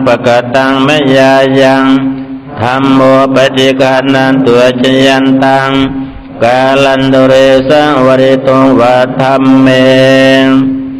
ปะกตังมยายังธัมโมปฏิกานันตุชยันตังกาลันตุเรสังวริตุงวัฏธัมเม